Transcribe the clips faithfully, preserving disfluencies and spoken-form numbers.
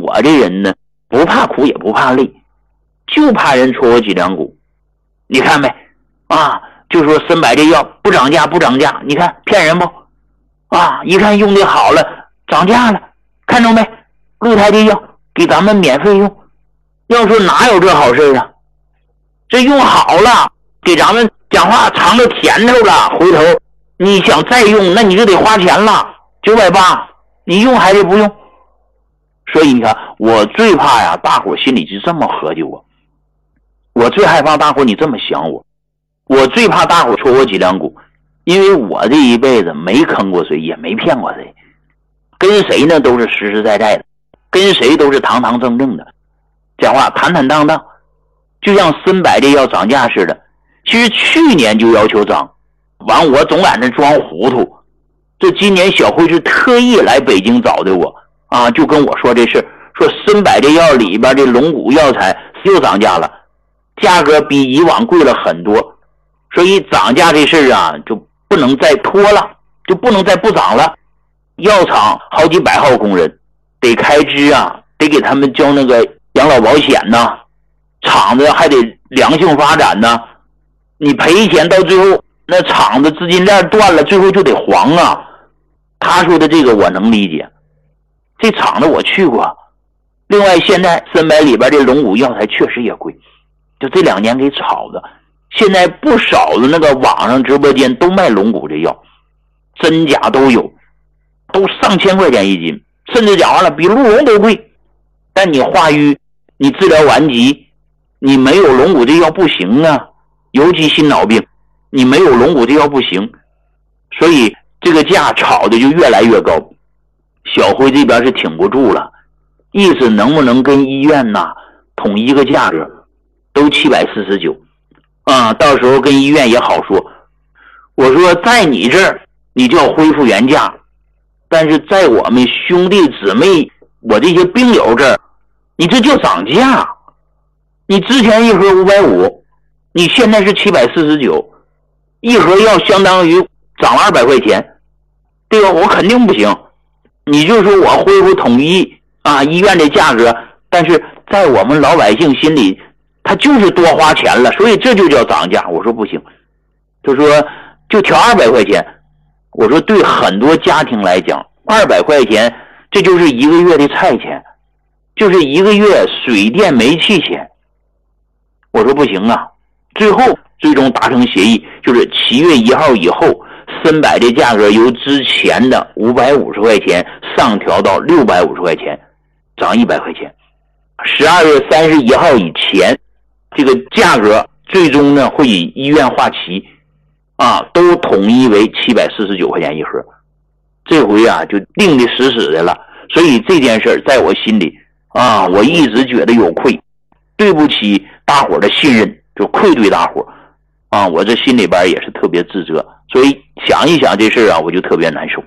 我这人呢，不怕苦也不怕累，就怕人戳我脊梁骨。你看没啊？就说参柏这药不涨价不涨价，你看骗人不啊？一看用的好了，涨价了，看着没？鹿胎这药给咱们免费用，要说哪有这好事啊？这用好了，给咱们讲话尝着甜头了，回头你想再用，那你就得花钱了，九百八，你用还是不用？所以你看，我最怕呀，大伙心里就这么合计我，我最害怕大伙你这么想我，我最怕大伙戳我脊梁骨，因为我这一辈子没坑过谁，也没骗过谁，跟谁呢都是实实在在的，跟谁都是堂堂正正的，讲话坦坦荡荡，就像参柏这要涨价似的，其实去年就要求涨，完我总在那装糊涂，这今年小辉是特意来北京找的我啊，就跟我说这事，说参柏这药里边的龙骨药材又涨价了，价格比以往贵了很多，所以涨价这事啊就不能再拖了，就不能再不涨了。药厂好几百号工人得开支啊，得给他们交那个养老保险呐，厂子还得良性发展呐，你赔钱到最后那厂子资金链断了，最后就得黄啊。他说的这个我能理解，这厂子我去过。另外现在参柏里边的龙骨药材确实也贵，就这两年给炒的，现在不少的那个网上直播间都卖龙骨这药，真假都有，都上千块钱一斤，甚至讲完了比鹿茸都贵。但你化瘀，你治疗顽疾，你没有龙骨这药不行啊，尤其心脑病，你没有龙骨这药不行，所以这个价炒的就越来越高。小辉这边是挺不住了，意思能不能跟医院呐统一个价格，都七百四十九啊，到时候跟医院也好说。我说在你这儿你就要恢复原价，但是在我们兄弟姊妹我这些病友这儿，你这叫涨价。你之前一盒五百五，你现在是七百四十九，一盒药相当于涨了二百块钱，对吧？我肯定不行。你就说我恢复统一啊医院的价格，但是在我们老百姓心里他就是多花钱了，所以这就叫涨价。我说不行，他说就调二百块钱。我说对很多家庭来讲，二百块钱这就是一个月的菜钱，就是一个月水电煤气钱。我说不行啊，最后最终达成协议，就是七月一号以后，参柏的价格由之前的五百五十块钱上调到六百五十块钱，涨一百块钱。十二月三十一号以前，这个价格最终呢会以医院划旗啊，都统一为七百四十九块钱一盒。这回啊就定的死死的了，所以这件事在我心里啊，我一直觉得有愧，对不起大伙的信任，就愧对大伙啊，我这心里边也是特别自责，所以想一想这事啊，我就特别难受。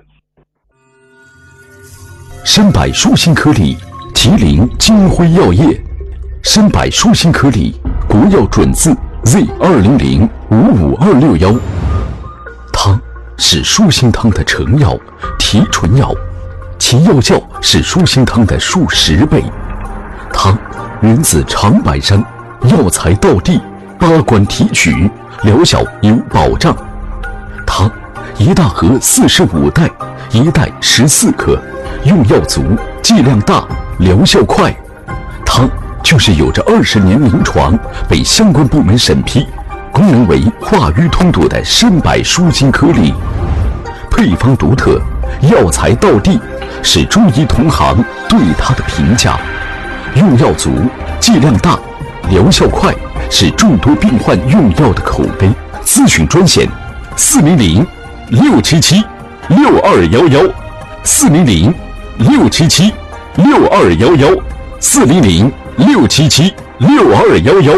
参柏舒心颗粒，麒麟金辉药业。参柏舒心颗粒，国药准字 Z 二零零五五二六幺。它是舒心汤的成药、提纯药，其药效是舒心汤的数十倍。它源自长白山，药材到地，八关提取，疗效有保障。它一大盒四十五袋，一袋十四克，用药足，剂量大，疗效快。它就是有着二十年临床，被相关部门审批，功能为化瘀通堵的参柏舒心颗粒。配方独特，药材到地，是中医同行对它的评价。用药足，剂量大，疗效快，是众多病患用药的口碑。咨询专线：四零零六七七六二幺幺，四零零六七七六二幺幺，四零零六七七六二幺幺。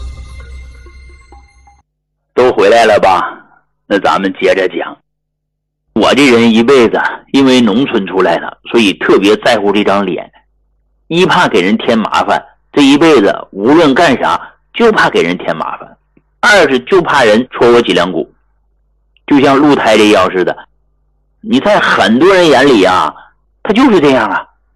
都回来了吧？那咱们接着讲。我这人一辈子因为农村出来的，所以特别在乎这张脸，一怕给人添麻烦，这一辈子无论干啥就怕给人添麻烦；二是就怕人戳我脊梁骨，就像鹿胎这药似的，你在很多人眼里啊，他就是这样啊，